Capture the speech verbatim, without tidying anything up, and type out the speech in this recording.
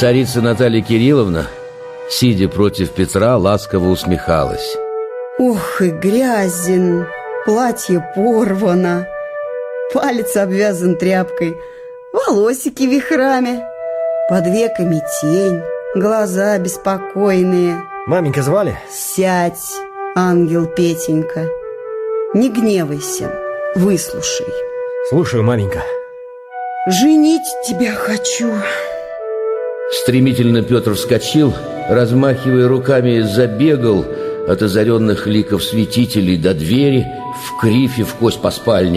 Царица Наталья Кирилловна, сидя против Петра, ласково усмехалась. Ох, и грязен, платье порвано, палец обвязан тряпкой, волосики вихрами, под веками тень, глаза беспокойные. Маменька звали? Сядь, ангел Петенька, не гневайся, выслушай. Слушаю, маменька. Женить тебя хочу. Стремительно Петр вскочил, размахивая руками, забегал от озаренных ликов святителей до двери, в крифе, в кость по спальне.